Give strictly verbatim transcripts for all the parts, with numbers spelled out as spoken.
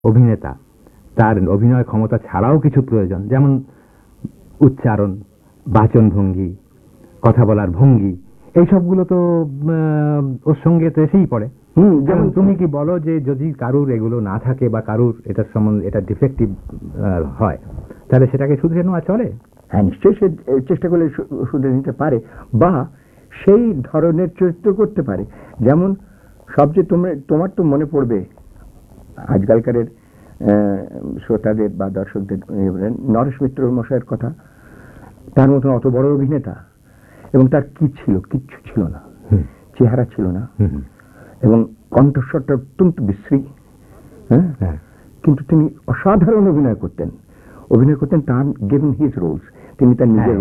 অভিনেতা তার অভিনয় ক্ষমতা ছাড়াও কিছু প্রয়োজন, যেমন উচ্চারণ, বাচন ভঙ্গি, কথা বলার ভঙ্গি, এই সবগুলো তো ওর সঙ্গে তো এসেই পড়ে। যেমন তুমি কি বলো যে যদি কারুর এগুলো না থাকে বা কারুর এটার সম্বন্ধে এটা ডিফেক্টিভ হয় তাহলে সেটাকে শুধরে নেওয়া চলে? হ্যাঁ, নিশ্চয়ই সে চেষ্টা করলে শুধরে নিতে পারে বা সেই ধরনের চরিত্র করতে পারে। যেমন সবচেয়ে তোমরা তোমার তো মনে পড়বে আজকালকারের শ্রোতাদের বা দর্শকদের নরেশ মিত্র মশাইয়ের কথা। তার মতন অত বড় অভিনেতা এবং তার কি ছিল? কিচ্ছু ছিল না, চেহারা ছিল না এবং কণ্ঠস্বরটা অত্যন্ত বিশ্রী। হ্যাঁ, কিন্তু তিনি অসাধারণ অভিনয় করতেন অভিনয় করতেন তার গিভেন হিজ রোলস। তিনি তার নিজের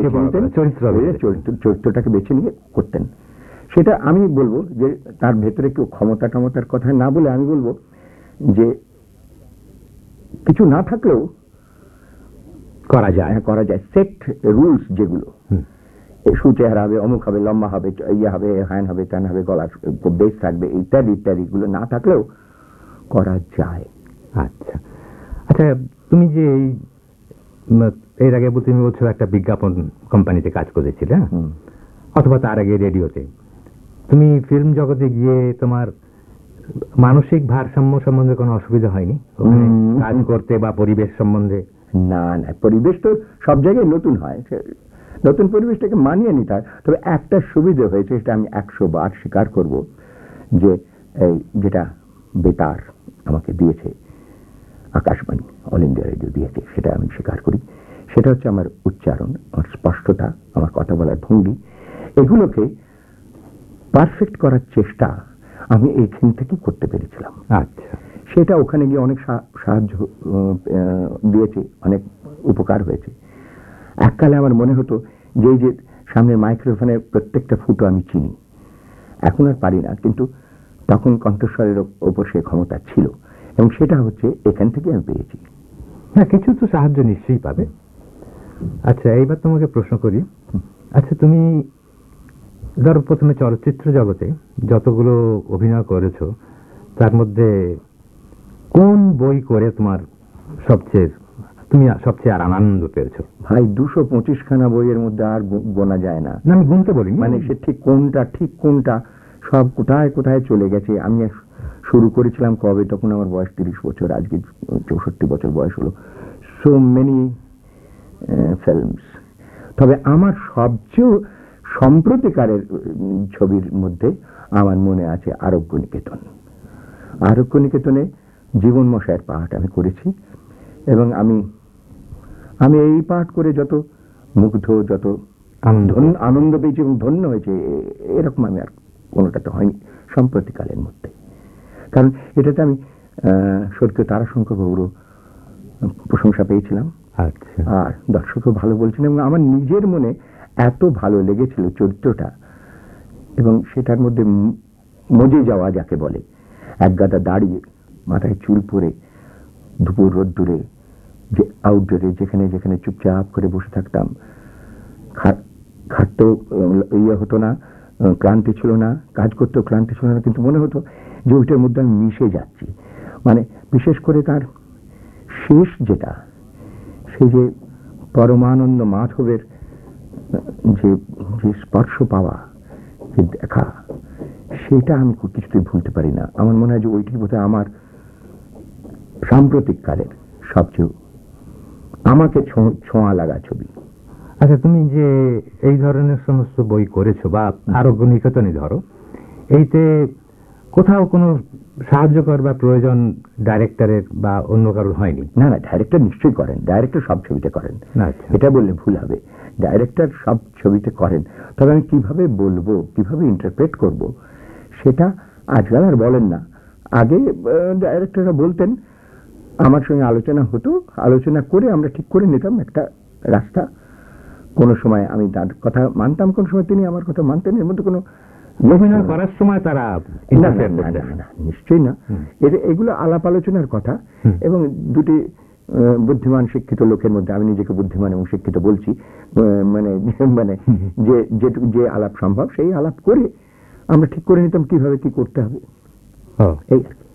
চরিত্রটাকে বেছে নিয়ে করতেন। সেটা আমি বলবো যে তার ভেতরে কেউ ক্ষমতা টমতার কথা না বলে আমি বলবো যে কিছু না থাকলেও করা যায় করা যায় সেট রুলস, যেগুলো সুচেহারা হবে, অমুক হবে, লম্বা হবে, ইয়ে হবে, হ্যান হবে, ত্যান হবে, গলার বেস থাকবে, ইত্যাদি ইত্যাদি গুলো না থাকলেও করা যায়। আচ্ছা আচ্ছা, তুমি যে এর আগে তুমি বলছো একটা বিজ্ঞাপন কোম্পানিতে কাজ করেছিলে, অথবা তার আগে রেডিওতে, তুমি ফিল্ম জগতে গিয়ে তোমার মানসিক ভারসাম্য সম্বন্ধে কোনো অসুবিধা হয়নি কাজ করতে বা পরিবেশ সম্বন্ধে? না না, পরিবেশ তো সব জায়গায় নতুন হয়, নতুন পরিবেশটাকে মানিয়ে নিতে হয়। তবে একটা সুবিধা হয়েছে, সেটা আমি একশো বার স্বীকার করব, যে এই যেটা বেতার আমাকে দিয়েছে, আকাশবাণী অল ইন্ডিয়া রেডিও দিয়েছে, সেটা আমি স্বীকার করি। সেটা হচ্ছে আমার উচ্চারণ, আমার স্পষ্টতা, আমার কথা বলার ভঙ্গি, এগুলোকে পারফেক্ট করার চেষ্টা আমি এইখান থেকেই করতে পেরেছিলাম। আচ্ছা, সেটা ওখানে গিয়ে অনেক সাহায্য দিয়েছে, অনেক উপকার হয়েছে। এককালে আমার মনে হতো যে এই যে সামনের মাইক্রোফোনের প্রত্যেকটা ফুটো আমি চিনি, এখন আর পারি না, কিন্তু তখন কণ্ঠস্বরের ওপর সে ক্ষমতা ছিল এবং সেটা হচ্ছে এখান থেকে আমি পেয়েছি। হ্যাঁ, কিছু তো সাহায্য নিশ্চয়ই পাবে। আচ্ছা, এইবার তোমাকে প্রশ্ন করি, আচ্ছা তুমি ধরো প্রথমে চলচ্চিত্র জগতে যতগুলো অভিনয় করেছো তার মধ্যে কোন বই করে তোমার সবচেয়ে তুমি সবচেয়ে আর আনন্দ পেয়েছো? ভাই, দুশো পঁচিশ খানা বইয়ের মধ্যে আর গোনা যায় না। আমি গুনতে বলি, মানে সে ঠিক কোনটা ঠিক কোনটা সব কোথায় কোথায় চলে গেছে। আমি শুরু করেছিলাম কবে, তখন আমার বয়স তিরিশ বছর, আজকে চৌষট্টি বছর বয়স হলো। So many films. তবে আমার সবচেয়ে সম্প্রতিকারের ছবির মধ্যে আমার মনে আছে আরোগ্য নিকেতন। আরোগ্য নিকেতনে জীবন মশাইয়ের পাঠ আমি করেছি এবং আমি আমি এই পাঠ করে যত মুগ্ধ, যত আনন্দ পেয়েছি এবং ধন্য হয়েছে, এরকম আমি আর কোনোটাতে হয়নি সম্প্রতিকালের মধ্যে। কারণ এটাতে আমি স্বর্গীয় তারাশঙ্কর বাবুর প্রশংসা পেয়েছিলাম, আর দর্শকও ভালো বলছিলেন এবং আমার নিজের মনে এত ভালো লেগেছিল চরিত্রটা, এবং সেটার মধ্যে মজে যাওয়া যাকে বলে, একগাদা দাঁড়িয়ে মাথায় চুল পরে দুপুর রোদ্দুরে যে আউটডোরে যেখানে যেখানে চুপচাপ করে বসে থাকতাম, খাটতেও ইয়ে হতো না, ক্লান্তি ছিল না, কাজ করতেও ক্লান্তি ছিল না, কিন্তু মনে হতো যে ওইটার মধ্যে আমি মিশে যাচ্ছি। মানে বিশেষ করে তার শেষ যেটা, সেই যে পরমানন্দ মাধবের যে যে স্পর্শ পাওয়া, যে দেখা, সেটা আমি কিছুতেই ভুলতে পারি না। আমার মনে হয় যে ওইটি বোধহয় আমার সাম্প্রতিক কালের সবচেয়ে আমাকে ছোঁয়া লাগা ছবি। আচ্ছা, তুমি যে এই ধরনের সমস্ত বই করেছো বা আরোগ্য নিকেতনে ধরো, এইতে কোথাও কোনো সাহায্যকর বা প্রয়োজন ডাইরেক্টরের বা অন্য কারোর হয়নি? না না, ডাইরেক্টর নিশ্চয়ই করেন, ডাইরেক্টর সব ছবিতে করেন, এটা বললে ভুল হবে। ডাইরেক্টর সব ছবিতে করেন, তবে আমি কিভাবে বলবো, কিভাবে ইন্টারপ্রেট করব, সেটা আজকাল আর বলেন না। আগে ডাইরেক্টররা বলতেন, আমার সঙ্গে আলোচনা হতো, আলোচনা করে আমরা ঠিক করে নিতাম একটা রাস্তা। কোন সময় আমি তার কথা মানতাম, কোন সময় তিনি আমার কথা মানতেন, এর মধ্যে কোনো অভিনয় করার সময় তারা নিশ্চয়ই না। এগুলো আলাপ আলোচনার কথা এবং দুটি বুদ্ধিমান শিক্ষিত লোকের মধ্যে, আমি নিজেকে বুদ্ধিমান এবং শিক্ষিত বলছি, মানে মানে যে যে আলাপ সম্ভব সেই আলাপ করে আমরা ঠিক করে নিতাম কিভাবে কি করতে হবে, এই আর কি।